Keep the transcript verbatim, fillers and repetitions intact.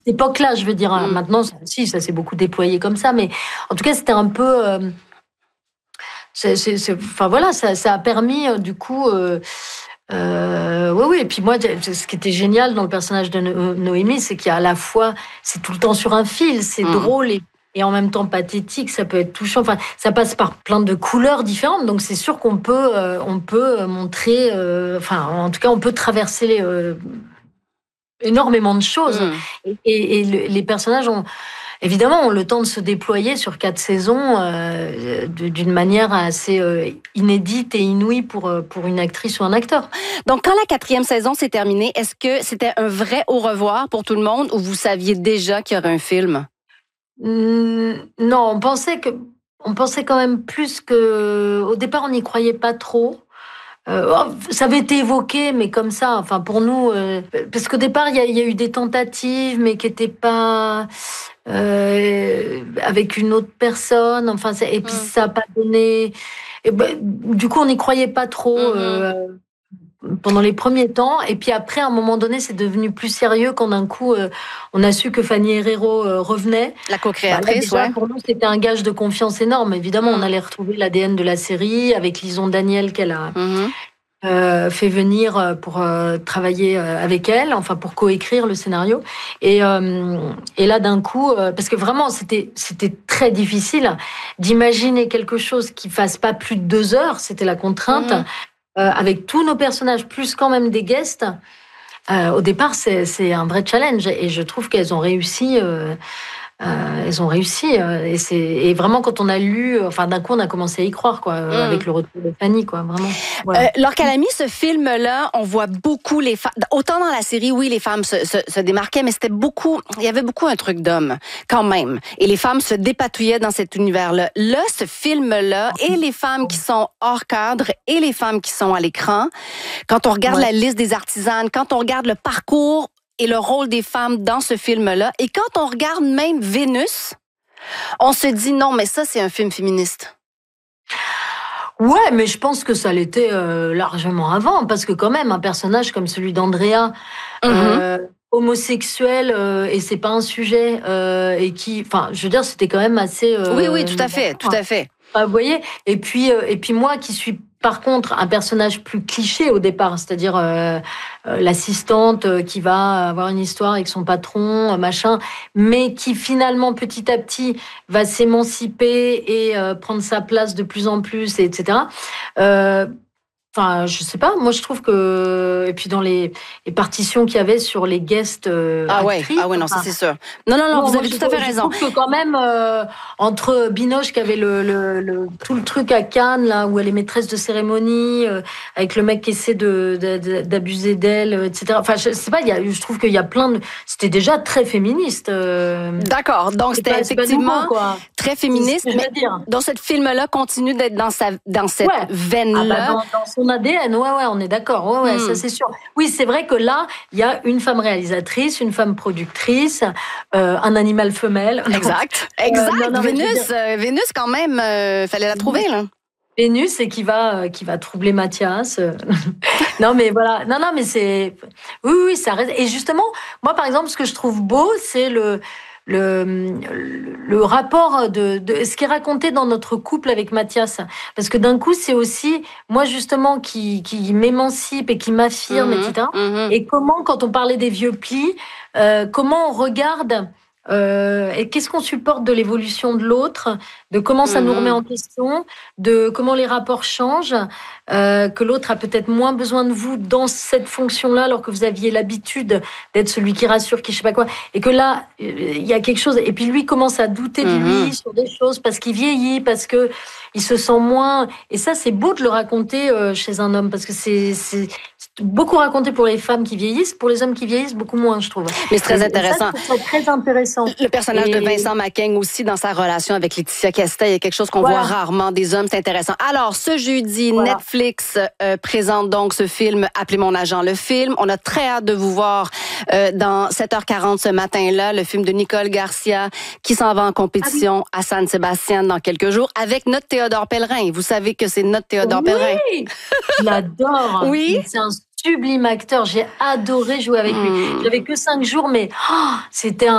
époque-là, je veux dire. Mm. Maintenant, si, ça s'est beaucoup déployé comme ça, mais en tout cas, c'était un peu... Euh, c'est, c'est, c'est, enfin voilà, ça, ça a permis, euh, du coup... Euh, Euh, oui, oui. Et puis moi, ce qui était génial dans le personnage de no- Noémie, c'est qu'il y a à la fois, c'est tout le temps sur un fil, c'est Mm. drôle et, et en même temps pathétique. Ça peut être touchant. Enfin, ça passe par plein de couleurs différentes. Donc c'est sûr qu'on peut, euh, on peut montrer. Euh, enfin, en tout cas, on peut traverser les, euh, énormément de choses. Mm. Et, et, et le, les personnages ont évidemment, ont le temps de se déployer sur quatre saisons euh, d'une manière assez euh, inédite et inouïe pour, pour une actrice ou un acteur. Donc, quand la quatrième saison s'est terminée, est-ce que c'était un vrai au revoir pour tout le monde ou vous saviez déjà qu'il y aurait un film? Mmh, non, on pensait que, on pensait quand même plus que, au départ, on n'y croyait pas trop. Euh, oh, ça avait été évoqué, mais comme ça, enfin pour nous, euh, parce qu'au départ il y, y a eu des tentatives, mais qui n'étaient pas euh, avec une autre personne. Enfin, et puis Mm. ça n'a pas donné. Et ben, du coup, on n'y croyait pas trop. Mm-hmm. Euh, pendant les premiers temps, et puis après, à un moment donné, c'est devenu plus sérieux quand d'un coup, euh, on a su que Fanny Herrero euh, revenait. La Bah là, co-créatrice, déjà, ouais. pour nous, c'était un gage de confiance énorme. Évidemment, on Mm. allait retrouver l'A D N de la série avec Lison Daniel qu'elle a Mm-hmm. euh, fait venir pour euh, travailler euh, avec elle, enfin pour coécrire le scénario. Et, euh, et là, d'un coup, euh, parce que vraiment, c'était c'était très difficile d'imaginer quelque chose qui fasse pas plus de deux heures. C'était la contrainte. Mm-hmm. Euh, avec tous nos personnages, plus quand même des guests, euh, au départ, c'est, c'est un vrai challenge. Et je trouve qu'elles ont réussi. Euh, euh, elles ont réussi. Euh, et, c'est, et vraiment, quand on a lu, enfin, d'un coup, on a commencé à y croire, quoi, euh, Mm. avec le retour de Fanny, quoi, vraiment. Euh, Voilà. lorsqu'elle a mis ce film-là, on voit beaucoup les femmes. Autant dans la série, oui, les femmes se, se, se démarquaient, mais c'était beaucoup. Il y avait beaucoup un truc d'homme, quand même. Et les femmes se dépatouillaient dans cet univers-là. Là, ce film-là, et les femmes qui sont hors cadre, et les femmes qui sont à l'écran. Quand on regarde Ouais. la liste des artisanes, quand on regarde le parcours et le rôle des femmes dans ce film-là, et quand on regarde même Vénus, on se dit non, mais ça, c'est un film féministe. Ouais, mais je pense que ça l'était euh, largement avant, parce que quand même, un personnage comme celui d'Andrea, Mm-hmm. euh, homosexuel, euh, et c'est pas un sujet, euh, et qui, enfin, je veux dire, c'était quand même assez... Euh, Oui, oui, tout à fait, tout à fait. Vous voyez, et puis, euh, et puis moi qui suis par contre un personnage plus cliché au départ, c'est-à-dire euh, euh, l'assistante euh, qui va avoir une histoire avec son patron, euh, machin, mais qui finalement petit à petit va s'émanciper et euh, prendre sa place de plus en plus, et etc. Euh, Enfin, je sais pas. Moi, je trouve que et puis dans les, les partitions qu'il y avait sur les guests euh, Ah ouais, actrices. ah ouais, non, ça Enfin, c'est sûr. Non, non, non, non, vous moi, avez je, tout à fait je raison. trouve que quand même, euh, entre Binoche qui avait le, le, le, tout le truc à Cannes, là, où elle est maîtresse de cérémonie, euh, avec le mec qui essaie de, de, de- d'abuser d'elle, euh, et cetera. Enfin, je sais pas, il y a, je trouve qu'il y a plein de... C'était déjà très féministe. Euh, D'accord, donc c'est c'était pas, c'est pas effectivement nouveau, quoi. très C'est ce féministe, que je mais veux dire. dans cette film-là continue d'être dans, sa, dans cette Ouais. Ah bah veine-là. dans, dans son A D N, ouais, ouais, on est d'accord. Ouais, ouais, ça Hmm. c'est sûr. Oui, c'est vrai que là, il y a une femme réalisatrice, une femme productrice, euh, un animal femelle. Exact, Euh, exact. non, non, mais je veux Vénus, dire, euh, Vénus quand même, euh, fallait la trouver là. Vénus et qui va, euh, qui va troubler Mathias. Non, mais voilà. Non, non, mais c'est. Oui, oui, ça reste. Et justement, moi, par exemple, ce que je trouve beau, c'est le. Le, le rapport de, de ce qui est raconté dans notre couple avec Mathias. Parce que d'un coup, c'est aussi moi, justement, qui, qui m'émancipe et qui m'affirme, Mhm, et cetera. mhm. Et comment, quand on parlait des vieux plis, euh, comment on regarde euh, et qu'est-ce qu'on supporte de l'évolution de l'autre, de comment ça nous remet Mhm. en question, de comment les rapports changent, euh, que l'autre a peut-être moins besoin de vous dans cette fonction-là, alors que vous aviez l'habitude d'être celui qui rassure, qui je sais pas quoi, et que là, il y a quelque chose, et puis lui commence à douter de Mhm. lui sur des choses, parce qu'il vieillit, parce que il se sent moins, et ça, c'est beau de le raconter euh, chez un homme, parce que c'est, c'est beaucoup raconté pour les femmes qui vieillissent, pour les hommes qui vieillissent, beaucoup moins, je trouve. Mais c'est très Et, intéressant. et ça, je trouve ça très intéressant. Le personnage Et... de Vincent Macaigne aussi dans sa relation avec Laetitia Casta, il y a quelque chose qu'on Voilà. voit rarement des hommes, c'est intéressant. Alors, ce jeudi, Voilà. Netflix euh, présente donc ce film Appelez mon agent le film. On a très hâte de vous voir euh, dans sept heures quarante ce matin-là, le film de Nicole Garcia qui s'en va en compétition ah oui. à San Sebastian dans quelques jours avec notre Théodore Pellerin. Vous savez que c'est notre Théodore oui. Pellerin. Je l'adore. Oui. C'est un sublime acteur. J'ai adoré jouer avec mmh. lui. J'avais que cinq jours, mais oh, c'était un